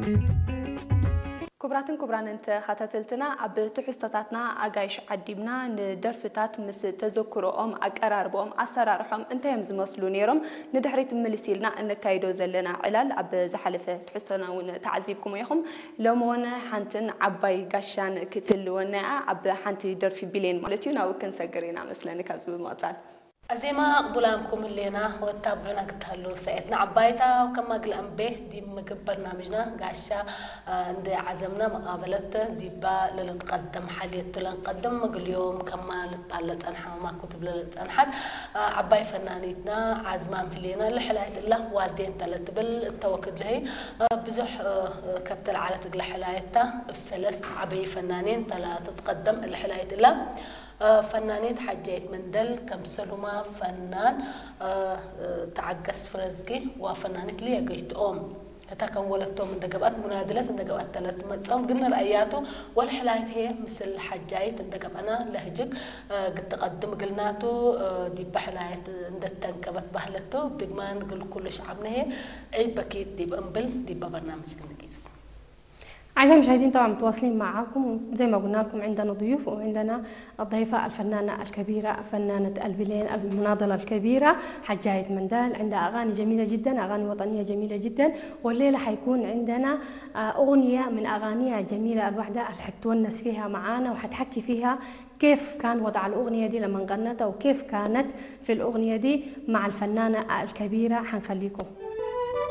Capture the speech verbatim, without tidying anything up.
كبراتن كبران انت خاتتلتنا اب تحستاتنا اغايش عديبنا ندرفتات مس تذكرهم اقراربهم اسرارهم انت يم زمسلو نيرم ندحريت ملسيلنا ان كايدو زلنا علال اب زحلفه تحستنا ون تعذيبكم يخم لمون حنتن عباي غشان كتلونا اب حنتي درفي بلين مالتي ناو كنسغرينا مثلا كابز بموصال أزيما قبلامكم اللينا وتابعونا قتهلو ساعتنا عبايتا وكما قلهم به دي مقب برنامجنا قاشا عند عزمنا مقابلة ديبا لنتقدم حالية لنقدم مقل يوم كما لتبالت أنحا وما كتب للتأنحات عباي فنانيتنا عزمام اللينا لحلاية الله والدين تلتبل التوكد لهي بزح كبت العالة تقل حلايتها بسلس عباي فنانين تلا تتقدم لحلاية الله فنانين حجيت مندل كم سلمة فنان تعجز فرزقي وفنانة ليه جيت أم هتاكم ولدتهم من دقبات منادلات من دقبات ثلاث متصوم قلنا رأياته والحلاية هي مثل حجايت من دقب أنا لهجك قد تقدم قلناته دي بحلاية عند التنكبت بهلته بدقمان قل كل شعبنا هي عيد بكيت دي بأمبل دي ببرنامج قنقيس. أعزائي المشاهدين طبعا متواصلين معاكم زي ما قلنا لكم عندنا ضيوف وعندنا الضيفة الفنانة الكبيرة فنانة البلين المناضلة الكبيرة حجاية مندال عندها أغاني جميلة جدا أغاني وطنية جميلة جدا والليلة حيكون عندنا أغنية من أغانيها الجميلة الوحدة اللي حتونس فيها معانا وحتحكي فيها كيف كان وضع الأغنية دي لما غنتها وكيف كانت في الأغنية دي مع الفنانة الكبيرة. حنخليكم